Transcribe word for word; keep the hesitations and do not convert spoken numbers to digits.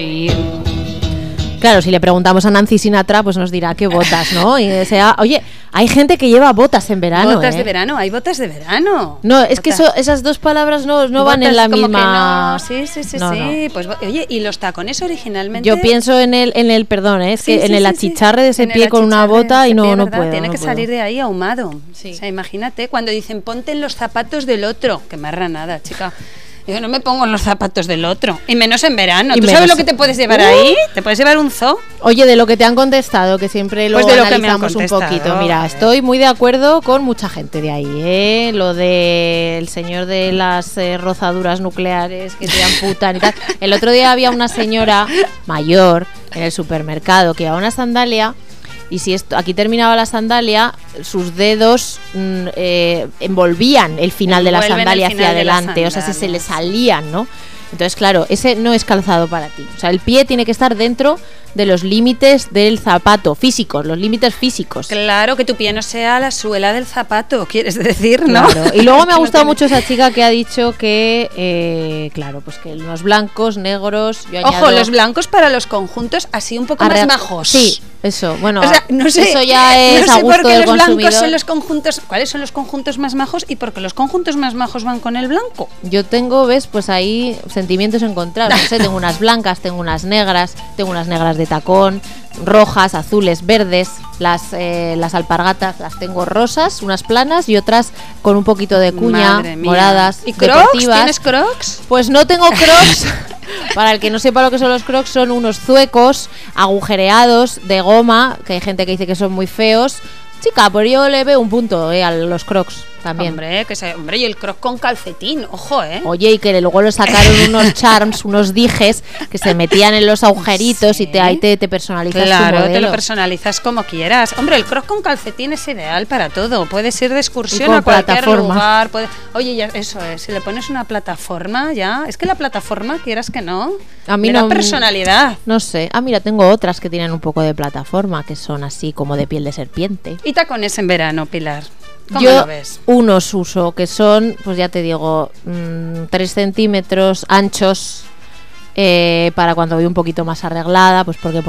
Claro, si le preguntamos a Nancy Sinatra, pues nos dirá qué botas, ¿no? Y, o sea, oye, hay gente que lleva botas en verano. Botas ¿eh? de verano, hay botas de verano. No, es botas. que eso, esas dos palabras no, no botas van en la como misma. Que no. Sí, sí, sí, no, sí. No. Pues oye, y los tacones originalmente. Yo pienso en el, en el, perdón, ¿eh? es sí, que sí, en el sí, achicharre sí. de ese en pie con una bota y no, pie, no ¿verdad? puedo. Tiene no que puedo. salir de ahí ahumado. Sí. O sea, imagínate cuando dicen ponte en los zapatos del otro, que marra nada, chica. Yo no me pongo en los zapatos del otro, y menos en verano. Y ¿Tú menos... sabes lo que te puedes llevar uh, ahí? ¿Te puedes llevar un zoo? Oye, de lo que te han contestado, que siempre lo, pues de lo analizamos un poquito. Mira, estoy muy de acuerdo con mucha gente de ahí, ¿eh? Lo del señor de las eh, rozaduras nucleares que te amputan y tal. El otro día había una señora mayor en el supermercado que llevaba una sandalia. Y si esto, aquí terminaba la sandalia, sus dedos mm, eh, envolvían el final de la sandalia hacia adelante, o sea, se, se le salían, ¿no? Entonces, claro, ese no es calzado para ti. O sea, el pie tiene que estar dentro de los límites del zapato, físicos, los límites físicos. Claro, que tu pie no sea la suela del zapato, quieres decir, ¿no? Claro. Y luego me ha gustado mucho esa chica que ha dicho que, eh, claro, pues que los blancos, negros... Yo Ojo, añado... los blancos para los conjuntos así un poco Arre... más majos. Sí, eso, bueno, o sea, no sé, eso ya es no sé a gusto por qué del los consumidor. blancos son los conjuntos, ¿cuáles son los conjuntos más majos y por qué los conjuntos más majos van con el blanco? Yo tengo, ves, pues ahí sentimientos encontrados, no sé, tengo unas blancas, tengo unas negras, tengo unas negras de tacón, rojas, azules, verdes, las eh, las alpargatas las tengo rosas, unas planas y otras con un poquito de cuña, moradas, ¿y crocs? Deportivas. ¿Tienes crocs? Pues no tengo crocs. Para el que no sepa lo que son los crocs, son unos zuecos agujereados de goma, que hay gente que dice que son muy feos. Chica, pues yo le veo un punto eh, a los crocs también. Hombre, que se, hombre, y el croc con calcetín, ojo, ¿eh? Oye, y que luego le sacaron unos charms, unos dijes que se metían en los agujeritos sí. y te, ahí te, te personalizas claro, tu modelo. te lo personalizas como quieras. Hombre, el croc con calcetín es ideal para todo. Puedes ir de excursión a cualquier plataforma. lugar. Puede... Oye, ya, eso es, si le pones una plataforma, ya... Es que la plataforma, quieras que no, a mí le no da personalidad. No sé. Ah, mira, tengo otras que tienen un poco de plataforma, que son así como de piel de serpiente. ¿Y tacones en verano, Pilar? ¿Cómo Yo lo ves? unos uso que son, pues ya te digo, mmm, tres centímetros anchos eh, para cuando voy un poquito más arreglada, pues porque por